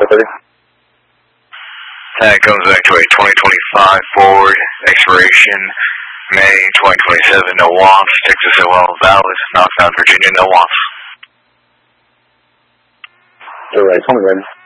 That comes back to a 2025 Ford, expiration May 2027, no wants, Texas OL valid, Knoxville, Virginia, no wants. Alright, call me ready.